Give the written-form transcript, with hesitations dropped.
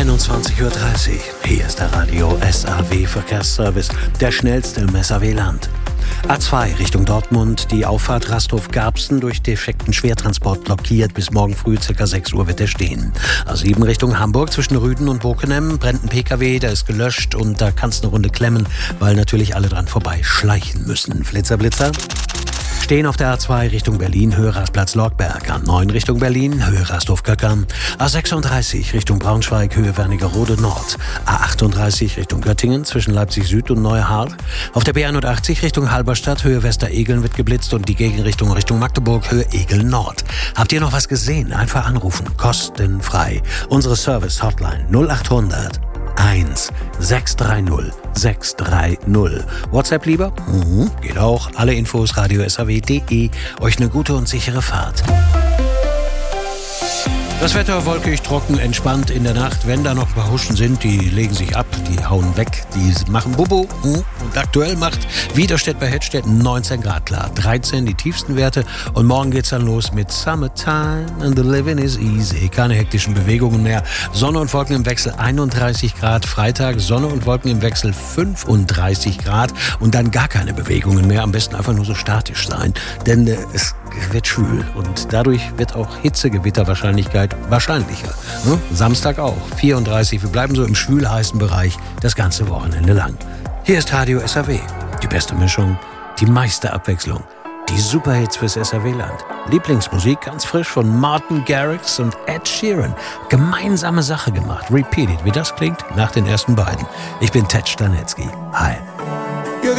21:30 Uhr. Hier ist der Radio SAW Verkehrsservice, der schnellste im SAW-Land. A2 Richtung Dortmund, die Auffahrt Rasthof-Garbsen durch defekten Schwertransport blockiert. Bis morgen früh ca. 6 Uhr wird er stehen. A7 Richtung Hamburg zwischen Rüden und Bokenem brennt ein PKW, der ist gelöscht und da kann es eine Runde klemmen, weil natürlich alle dran vorbei schleichen müssen. Flitzer, Blitzer. Stehen auf der A2 Richtung Berlin, Höhe Rastplatz Lorgberg. A9 Richtung Berlin, Höhe Rasthof-Köckern. A36 Richtung Braunschweig, Höhe Wernigerode Nord. A38 Richtung Göttingen zwischen Leipzig Süd und Neuhardt. Auf der B81 Richtung Halberstadt, Höhe Westeregeln wird geblitzt und die Gegenrichtung Richtung Magdeburg, Höhe Egel Nord. Habt ihr noch was gesehen? Einfach anrufen, kostenfrei. Unsere Service-Hotline 0800 1 630 630. WhatsApp lieber? Geht auch. Alle Infos radio-saw.de. Euch eine gute und sichere Fahrt. Das Wetter wolkig, trocken, entspannt in der Nacht. Wenn da noch ein paar Huschen sind, die legen sich ab, die hauen weg, die machen Bubu. Und aktuell macht Widerstedt bei Hettstedt 19 Grad klar. 13 die tiefsten Werte. Und morgen geht's dann los mit Summertime and the living is easy. Keine hektischen Bewegungen mehr. Sonne und Wolken im Wechsel 31 Grad. Freitag Sonne und Wolken im Wechsel 35 Grad. Und dann gar keine Bewegungen mehr. Am besten einfach nur so statisch sein. Denn es wird schwül und dadurch wird auch Hitzegewitterwahrscheinlichkeit wahrscheinlicher. Samstag auch, 34. Wir bleiben so im schwül-heißen Bereich das ganze Wochenende lang. Hier ist Radio SAW. Die beste Mischung, die meiste Abwechslung. Die Superhits fürs SAW-Land. Lieblingsmusik ganz frisch von Martin Garrix und Ed Sheeran. Gemeinsame Sache gemacht. Repeat it. Wie das klingt nach den ersten beiden. Ich bin Ted Stanetzky. Hi.